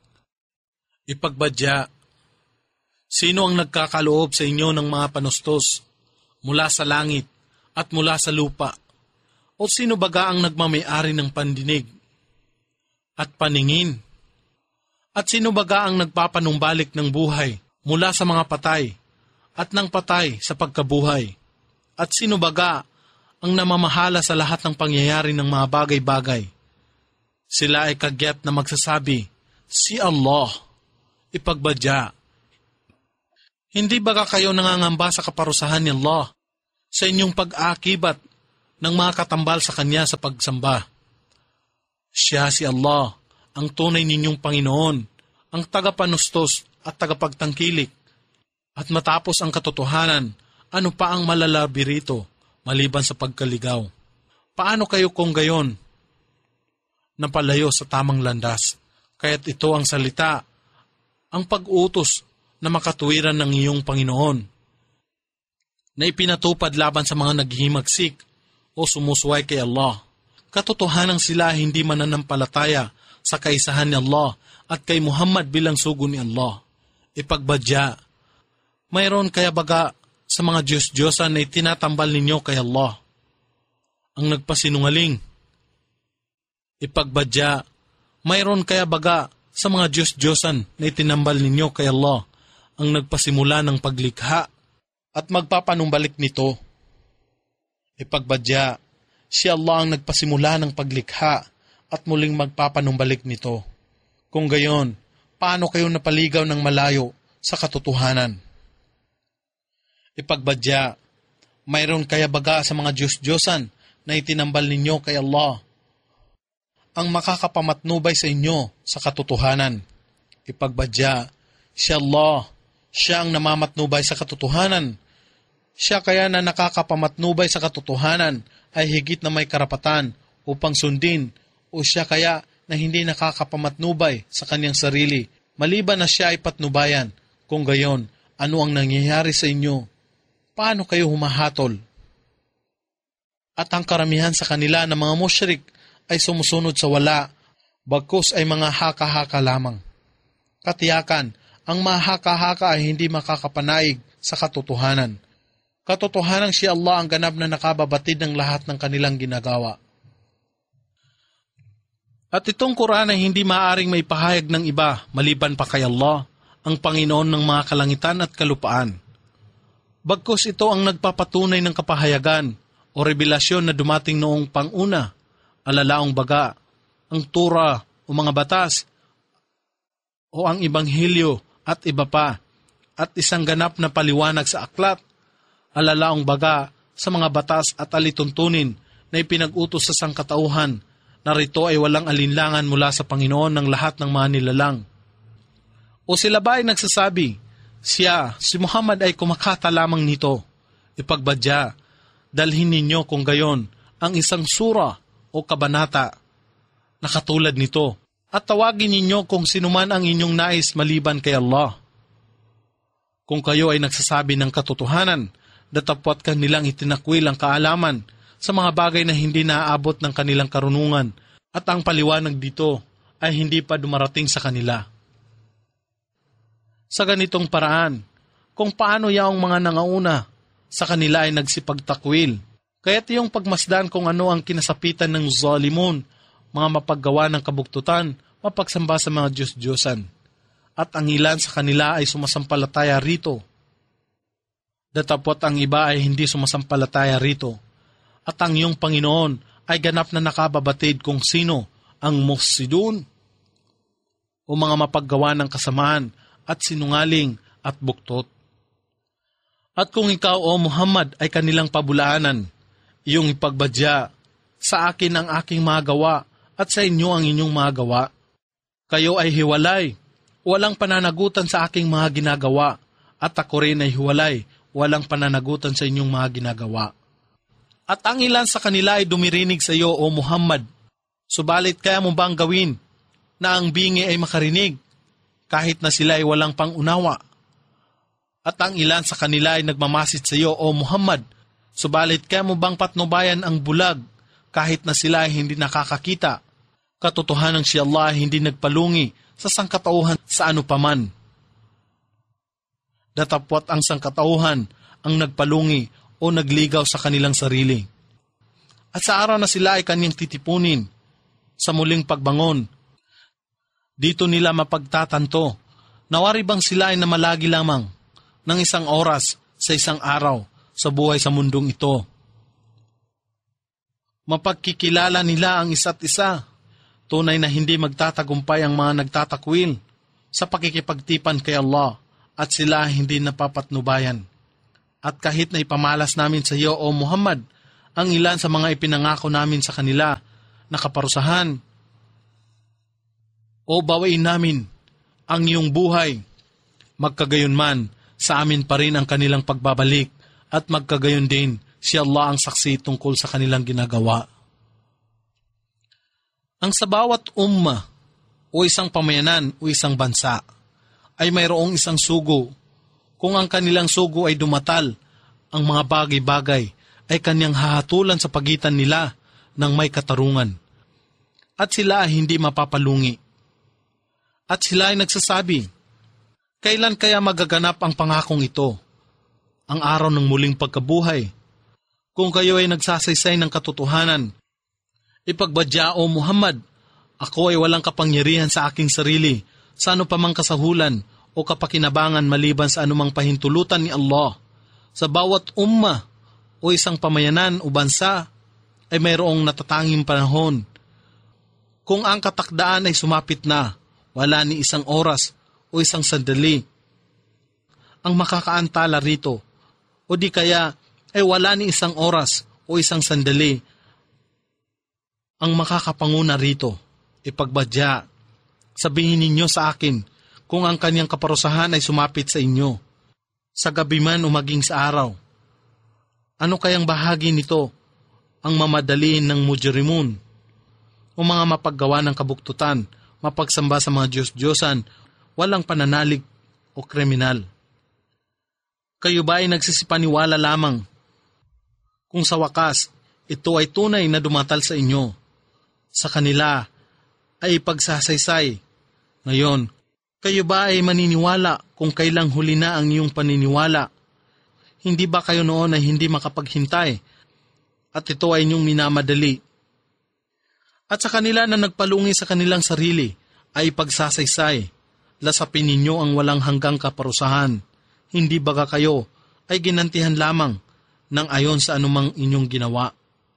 Ipagbadya, sino ang nagkakaloob sa inyo ng mga panustos mula sa langit at mula sa lupa? O sino baga ang nagmamayari ng pandinig at paningin? At sino baga ang nagpapanumbalik ng buhay mula sa mga patay at ng patay sa pagkabuhay? At sino baga ang namamahala sa lahat ng pangyayari ng mga bagay-bagay? Sila ay kagyat na magsasabi, si Allah. Ipagbadya, hindi baga kayo nangangamba sa kaparusahan ni Allah sa inyong pag-aakibat ng mga katambal sa Kanya sa pagsamba? Siya si Allah, ang tunay ninyong Panginoon, ang tagapanustos at tagapagtangkilik. At matapos ang katotohanan, ano pa ang malalabi rito maliban sa pagkaligaw? Paano kayo kung gayon napalayo sa tamang landas? Kaya't ito ang salita, ang pag-utos na makatuwiran ng iyong Panginoon, na ipinatupad laban sa mga naghihimagsik o sumusuway kay Allah. Katotohanan sila hindi mananampalataya sa kaisahan ni Allah at kay Muhammad bilang sugo ni Allah. Ipagbadya, mayroon kaya baga sa mga Diyos-Diyosan na itinatambal ninyo kay Allah ang nagpasinungaling? Ipagbadya, mayroon kaya baga sa mga Diyos-Diyosan na itinambal ninyo kay Allah ang nagpasimula ng paglikha at magpapanumbalik nito? Ipagbadya, si Allah ang nagpasimula ng paglikha at muling magpapanumbalik nito. Kung gayon, paano kayo napaligaw ng malayo sa katotohanan? Ipagbadya, mayroon kaya baga sa mga Diyos-Diyosan na itinambal ninyo kay Allah ang makakapamatnubay sa inyo sa katotohanan? Ipagbadya, si Allah, siya ang namamatnubay sa katotohanan. Siya kaya na nakakapamatnubay sa katotohanan ay higit na may karapatan upang sundin, o siya kaya na hindi nakakapamatnubay sa kanyang sarili, maliban na siya ay patnubayan? Kung gayon, ano ang nangyayari sa inyo? Paano kayo humahatol? At ang karamihan sa kanila ng mga musyrik ay sumusunod sa wala, bagkus ay mga haka-haka lamang. Katiyakan, ang mga haka-haka ay hindi makakapanaig sa katotohanan. Katotohanan si Allah ang ganap na nakababatid ng lahat ng kanilang ginagawa. At itong Quran ay hindi maaaring maipahayag ng iba maliban pa kay Allah, ang Panginoon ng mga kalangitan at kalupaan. Bagkus ito ang nagpapatunay ng kapahayagan o revelasyon na dumating noong panguna, alalaong baga, ang Torah o mga batas, o ang Ibanghilyo at iba pa, at isang ganap na paliwanag sa aklat, alalaong baga sa mga batas at alituntunin na ipinag-utos sa sangkatauhan, na rito ay walang alinlangan mula sa Panginoon ng lahat ng mga nilalang. O sila ba ay nagsasabi, siya, si Muhammad ay kumakata lamang nito? Ipagbadya, dalhin ninyo kung gayon, ang isang sura o kabanata na katulad nito at tawagin ninyo kung sinuman ang inyong nais maliban kay Allah. Kung kayo ay nagsasabi ng katotohanan, datapwat kanilang itinakwil ang kaalaman sa mga bagay na hindi naaabot ng kanilang karunungan at ang paliwanag dito ay hindi pa dumarating sa kanila. Sa ganitong paraan, kung paano yaong mga nangauna sa kanila ay nagsipagtakwil, kaya't yung pagmasdan kung ano ang kinasapitan ng zalimun, mga mapaggawa ng kabuktutan, mapagsamba sa mga Diyos-Diyosan, at ang ilan sa kanila ay sumasampalataya rito. Datapwat ang iba ay hindi sumasampalataya rito, at ang iyong Panginoon ay ganap na nakababatid kung sino ang mufsidun o mga mapaggawa ng kasamaan at sinungaling at buktot. At kung ikaw o Muhammad ay kanilang pabulaanan, iyong ipagbadya, sa akin ang aking mga gawa at sa inyo ang inyong mga gawa. Kayo ay hiwalay, walang pananagutan sa aking mga ginagawa, at ako rin ay hiwalay, walang pananagutan sa inyong mga ginagawa. At ang ilan sa kanila ay dumirinig sa iyo, O Muhammad, subalit kaya mo bang gawin na ang bingi ay makarinig, kahit na sila ay walang pangunawa? At ang ilan sa kanila ay nagmamasid sa iyo, O Muhammad, subalit kaya mo bang patnubayan ang bulag, kahit na sila ay hindi nakakakita? Katotohanan si Allah ay hindi nagpalungi sa sangkatauhan sa ano paman. Datapwat ang sangkatauhan ang nagpalungi o nagligaw sa kanilang sarili. At sa araw na sila ay kanyang titipunin, sa muling pagbangon, dito nila mapagtatanto, nawari bang sila ay namalagi lamang ng isang oras sa isang araw sa buhay sa mundong ito. Mapagkikilala nila ang isa't isa. Tunay na hindi magtatagumpay ang mga nagtatakwil sa pakikipagtipan kay Allah at sila hindi napapatnubayan. At kahit na ipamalas namin sa iyo, O Muhammad, ang ilan sa mga ipinangako namin sa kanila na kaparusahan, o bawain namin ang iyong buhay, magkagayon man sa amin pa rin ang kanilang pagbabalik at magkagayon din si Allah ang saksi tungkol sa kanilang ginagawa. Ang sa bawat umma o isang pamayanan o isang bansa ay mayroong isang sugo. Kung ang kanilang sugo ay dumatal, ang mga bagay-bagay ay kanyang hahatulan sa pagitan nila ng may katarungan. At sila ay hindi mapapalungi. At sila ay nagsasabi, kailan kaya magaganap ang pangakong ito? Ang araw ng muling pagkabuhay. Kung kayo ay nagsasaysay ng katotohanan, ipagbadya, O Muhammad, ako ay walang kapangyarihan sa aking sarili, sa ano pa mang kasahulan o kapakinabangan maliban sa anumang pahintulutan ni Allah. Sa bawat umma o isang pamayanan o bansa ay mayroong natatanging panahon. Kung ang katakdaan ay sumapit na, wala ni isang oras o isang sandali ang makakaantala rito, o di kaya ay wala ni isang oras o isang sandali ang makakapanguna rito. Ipagbadya, sabihin ninyo sa akin kung ang kanyang kaparusahan ay sumapit sa inyo, sa gabi man o maging sa araw. Ano kayang bahagi nito ang mamadaliin ng mujrimun o mga mapaggawa ng kabuktutan, mapagsamba sa mga Diyos-Diyosan, walang pananalig o kriminal? Kayo ba ay nagsisipaniwala lamang kung sa wakas ito ay tunay na dumatal sa inyo? Sa kanila ay pagsasaysay. Ngayon, kayo ba ay maniniwala kung kailang huli na ang iyong paniniwala? Hindi ba kayo noon ay hindi makapaghintay at ito ay inyong minamadali? At sa kanila na nagpalungi sa kanilang sarili ay pagsasaysay. Lasapin ninyo ang walang hanggang kaparusahan. Hindi baga kayo ay ginantihan lamang ng ayon sa anumang inyong ginawa?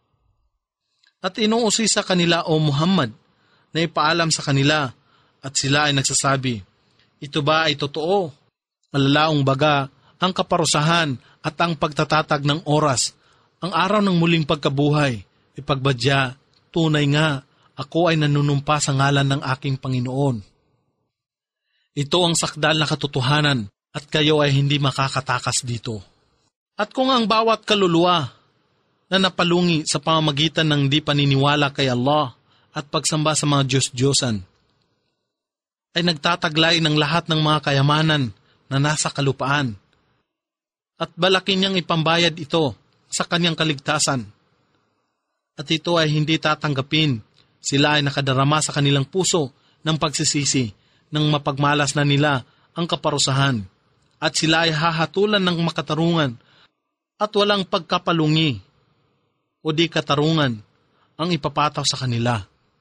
At inuusi sa kanila, O Muhammad, na ipaalam sa kanila, at sila ay nagsasabi, ito ba ay totoo? Malalaong baga ang kaparusahan at ang pagtatatag ng oras, ang araw ng muling pagkabuhay. Ipagbadya, tunay nga, ako ay nanunumpa sa ngalan ng aking Panginoon. Ito ang sakdal na katotohanan at kayo ay hindi makakatakas dito. At kung ang bawat kaluluwa na napalungi sa pamamagitan ng di paniniwala kay Allah at pagsamba sa mga Diyos-Diyosan, ay nagtataglay ng lahat ng mga kayamanan na nasa kalupaan at balaki niyang ipambayad ito sa kanyang kaligtasan. At ito ay hindi tatanggapin. Sila ay nakadarama sa kanilang puso ng pagsisisi nang mapagmalas na nila ang kaparusahan, at sila ay hahatulan ng makatarungan at walang pagkapalungi o di katarungan ang ipapataw sa kanila.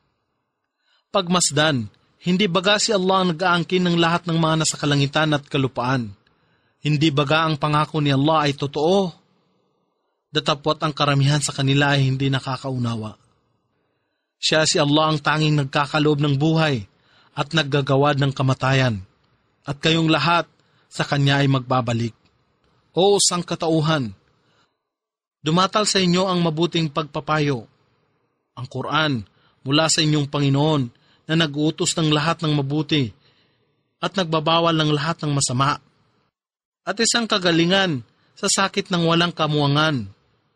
Pagmasdan, hindi baga si Allah ang nag-aangkin ng lahat ng mga nasa kalangitan at kalupaan? Hindi baga ang pangako ni Allah ay totoo? Datapwat ang karamihan sa kanila ay hindi nakakaunawa. Siya si Allah ang tanging nagkakaloob ng buhay at naggagawad ng kamatayan, at kayong lahat sa Kanya ay magbabalik. O sangkatauhan, dumatal sa inyo ang mabuting pagpapayo, ang Quran, mula sa inyong Panginoon na nag-uutos ng lahat ng mabuti at nagbabawal ng lahat ng masama, at isang kagalingan sa sakit ng walang kamuangan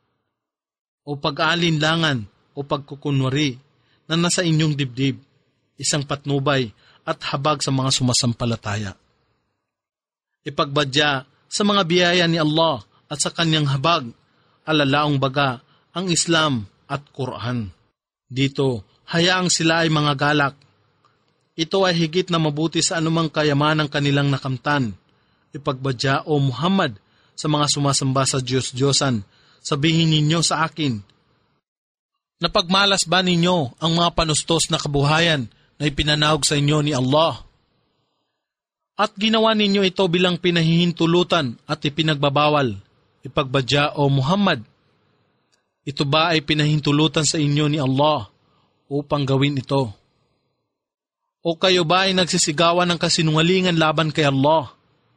o pag-aalinlangan o pagkukunwari na nasa inyong dibdib, isang patnubay at habag sa mga sumasampalataya. Ipagbadya sa mga biyaya ni Allah at sa kanyang habag, alalaong baga ang Islam at Quran. Dito, hayaang sila ay mga galak. Ito ay higit na mabuti sa anumang kayamanang kanilang nakamtan. Ipagbadya, O Muhammad, sa mga sumasamba sa Diyos-Diyosan, sabihin ninyo sa akin, napagmalas ba ninyo ang mga panustos na kabuhayan na ipinanahog sa inyo ni Allah? At ginawa ninyo ito bilang pinahihintulutan at ipinagbabawal. Ipagbadya, O Muhammad, ito ba ay pinahintulutan sa inyo ni Allah upang gawin ito? O kayo ba ay nagsisigawan ng kasinungalingan laban kay Allah?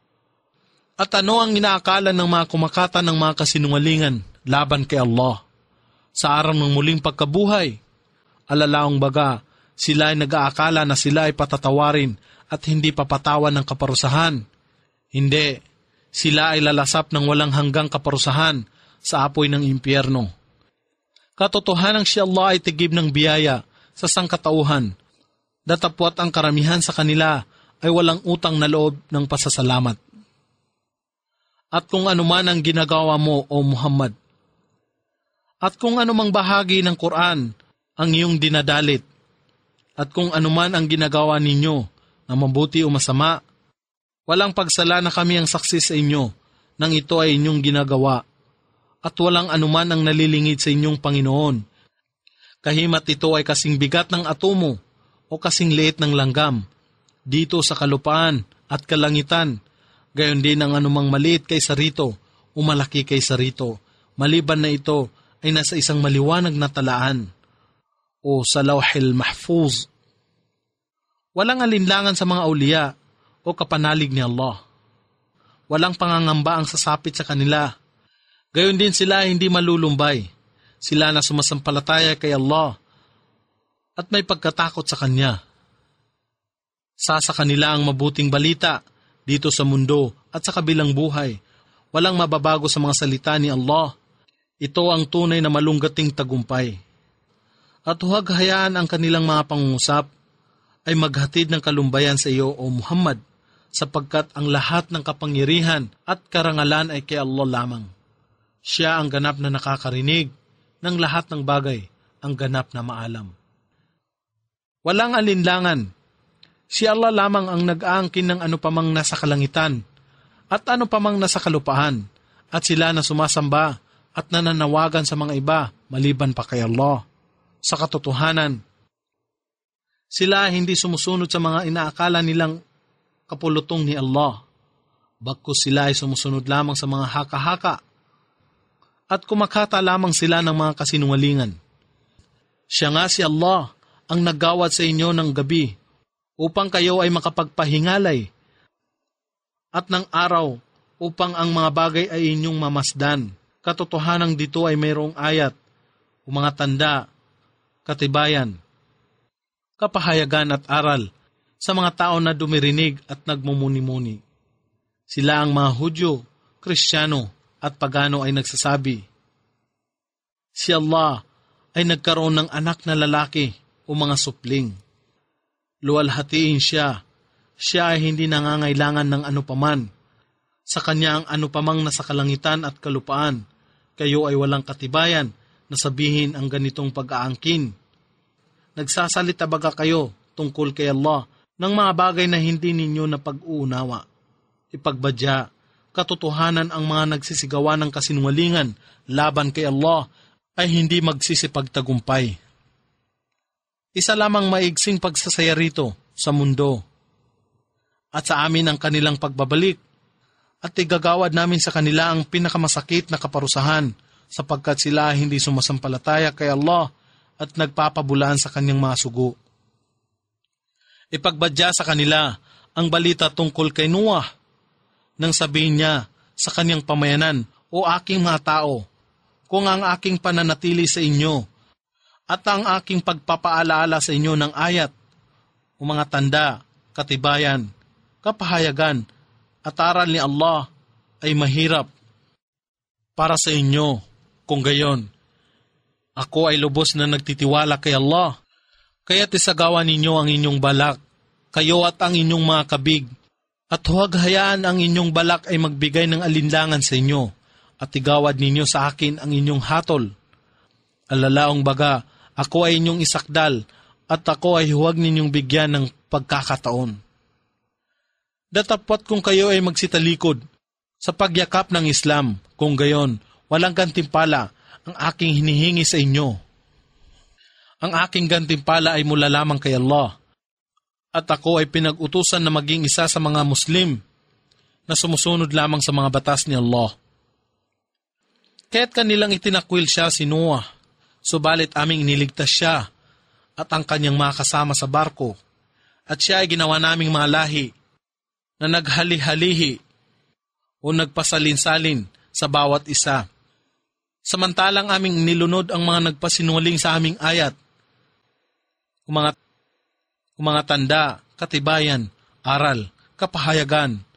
At ano ang inaakala ng mga kumakata ng mga kasinungalingan laban kay Allah? Sa araw ng muling pagkabuhay, alalaong baga, sila ay nag-aakala na sila ay patatawarin at hindi papatawan ng kaparusahan. Hindi, sila ay lalasap ng walang hanggang kaparusahan sa apoy ng impyerno. Katotohanang si Allah ay tigib ng biyaya sa sangkatauhan, datapwat ang karamihan sa kanila ay walang utang na loob ng pasasalamat. At kung anuman ang ginagawa mo, O Muhammad, at kung anumang bahagi ng Quran ang iyong dinadalit, at kung anuman ang ginagawa ninyo na mabuti o masama, walang pagsala na kami ang saksi sa inyo nang ito ay inyong ginagawa, at walang anuman ang nalilingid sa inyong Panginoon. Kahimat ito ay kasing bigat ng atomo o kasing liit ng langgam dito sa kalupaan at kalangitan, gayon din ang anumang maliit kaysa rito o malaki kaysa rito, maliban na ito ay nasa isang maliwanag na talaan o sa Lawhil Mahfuz. Walang alinlangan sa mga awliya o kapanalig ni Allah. Walang pangangamba ang sasapit sa kanila. Gayon din sila hindi malulumbay. Sila na sumasampalataya kay Allah at may pagkatakot sa Kanya. Sa sa kanila ang mabuting balita dito sa mundo at sa kabilang buhay. Walang mababago sa mga salita ni Allah. Ito ang tunay na malunggating tagumpay. At huwag hayaan ang kanilang mga pangungusap ay maghatid ng kalumbayan sa iyo, O Muhammad, sapagkat ang lahat ng kapangyarihan at karangalan ay kay Allah lamang. Siya ang ganap na nakakarinig ng lahat ng bagay, ang ganap na maalam. Walang alinlangan. Si Allah lamang ang nag-aangkin ng ano pamang nasa kalangitan at ano pamang nasa kalupaan, at sila na sumasamba at nananawagan sa mga iba maliban pa kay Allah. Sa katotohanan, sila hindi sumusunod sa mga inaakala nilang kapulutong ni Allah. Bagkus sila ay sumusunod lamang sa mga haka-haka at kumakata lamang sila ng mga kasinungalingan. Siya nga si Allah ang naggawad sa inyo ng gabi upang kayo ay makapagpahingalay at ng araw upang ang mga bagay ay inyong mamasdan. Katotohanang dito ay mayroong ayat o mga tanda, katibayan, kapahayagan at aral sa mga tao na dumirinig at nagmumuni-muni. Sila ang mga Hudyo, Kristiyano at Pagano ay nagsasabi, Si Allah ay nagkaroon ng anak na lalaki o mga supling. Luwalhatiin siya. Siya ay hindi nangangailangan ng anupaman. Sa kanya ang anupamang nasa kalangitan at kalupaan. Kayo ay walang katibayan na sabihin ang ganitong pag-aangkin. Nagsasalita baga kayo tungkol kay Allah ng mga bagay na hindi ninyo na pag-uunawa? Ipagbadya, katotohanan ang mga nagsisigawa ng kasinungalingan laban kay Allah ay hindi magsisipagtagumpay. Isa lamang maigsing pagsasaya rito sa mundo at sa amin ang kanilang pagbabalik at igagawad namin sa kanila ang pinakamasakit na kaparusahan sapagkat sila hindi sumasampalataya kay Allah at nagpapabulaan sa kanyang mga sugo. Ipagbadya sa kanila ang balita tungkol kay Noah nang sabihin niya sa kanyang pamayanan, o aking mga tao, kung ang aking pananatili sa inyo at ang aking pagpapaalaala sa inyo ng ayat o mga tanda, katibayan, kapahayagan at aral ni Allah ay mahirap para sa inyo. Kung gayon, ako ay lubos na nagtitiwala kay Allah. Kaya't isagawa ninyo ang inyong balak, kayo at ang inyong mga kabig, at huwag hayaan ang inyong balak ay magbigay ng alinlangan sa inyo, at igawad ninyo sa akin ang inyong hatol. Alalaong baga, ako ay inyong isakdal, at ako ay huwag ninyong bigyan ng pagkakataon. Datapwat kung kayo ay magsitalikod sa pagyakap ng Islam, kung gayon, walang gantimpala ang aking hinihingi sa inyo. Ang aking gantimpala ay mula lamang kay Allah, at ako ay pinag-utusan na maging isa sa mga Muslim na sumusunod lamang sa mga batas ni Allah. Kaya't kanilang itinakwil siya si Noah, subalit aming iniligtas siya at ang kanyang mga kasama sa barko, at siya ay ginawa naming mga lahi na naghali-halihi o nagpasalin-salin sa bawat isa. Samantalang aming nilunod ang mga nagpasinungaling sa aming ayat, kung mga, kung mga tanda, katibayan, aral, kapahayagan,